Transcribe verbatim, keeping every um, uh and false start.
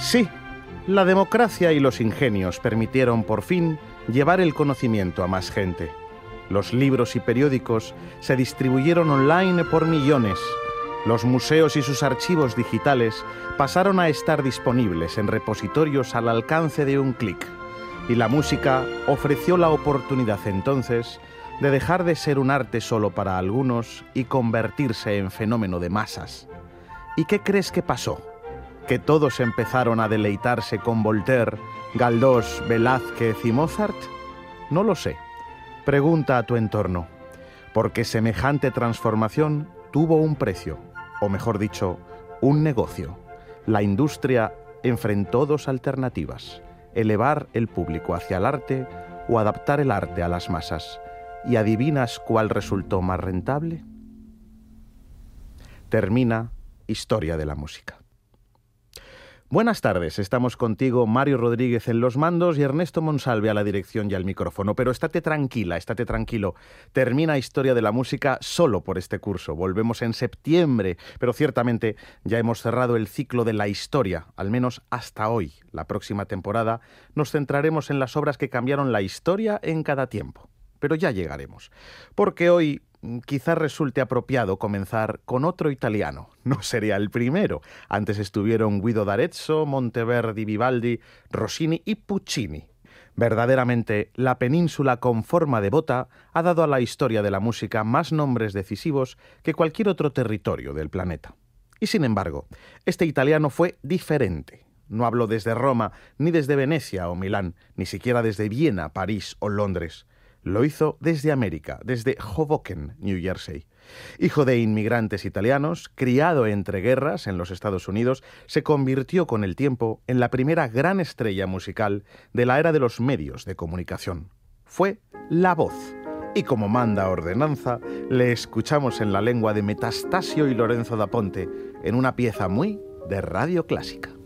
Sí, la democracia y los ingenios permitieron por fin llevar el conocimiento a más gente. Los libros y periódicos se distribuyeron online por millones. Los museos y sus archivos digitales pasaron a estar disponibles en repositorios al alcance de un clic. Y la música ofreció la oportunidad entonces de dejar de ser un arte solo para algunos y convertirse en fenómeno de masas. ¿Y qué crees que pasó? ¿Que todos empezaron a deleitarse con Voltaire, Galdós, Velázquez y Mozart? No lo sé. Pregunta a tu entorno. Porque semejante transformación tuvo un precio, o mejor dicho, un negocio. La industria enfrentó dos alternativas: elevar el público hacia el arte o adaptar el arte a las masas. ¿Y adivinas cuál resultó más rentable? Termina Historia de la Música. Buenas tardes, estamos contigo Mario Rodríguez en los mandos y Ernesto Monsalve a la dirección y al micrófono. Pero estate tranquila, estate tranquilo. Termina Historia de la Música solo por este curso. Volvemos en septiembre, pero ciertamente ya hemos cerrado el ciclo de la historia, al menos hasta hoy. La próxima temporada nos centraremos en las obras que cambiaron la historia en cada tiempo. Pero ya llegaremos, porque hoy quizás resulte apropiado comenzar con otro italiano. No sería el primero. Antes estuvieron Guido d'Arezzo, Monteverdi, Vivaldi, Rossini y Puccini. Verdaderamente, la península con forma de bota ha dado a la historia de la música más nombres decisivos que cualquier otro territorio del planeta. Y sin embargo, este italiano fue diferente. No habló desde Roma, ni desde Venecia o Milán, ni siquiera desde Viena, París o Londres. Lo hizo desde América, desde Hoboken, New Jersey. Hijo de inmigrantes italianos, criado entre guerras en los Estados Unidos, se convirtió con el tiempo en la primera gran estrella musical de la era de los medios de comunicación. Fue la voz. Y como manda ordenanza, le escuchamos en la lengua de Metastasio y Lorenzo da Ponte, en una pieza muy de radio clásica.